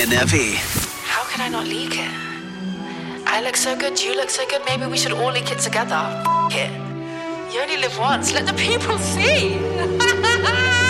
NFE. How can I not leak it? I look so good, you look so good, maybe we should all leak it together. F it. You only live once, let the people see.